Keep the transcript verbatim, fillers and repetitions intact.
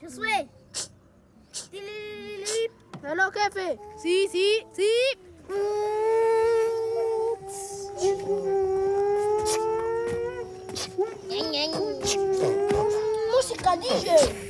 Josué. Tilililip. Hello, jefe. Sí, sí, sí. Música D J.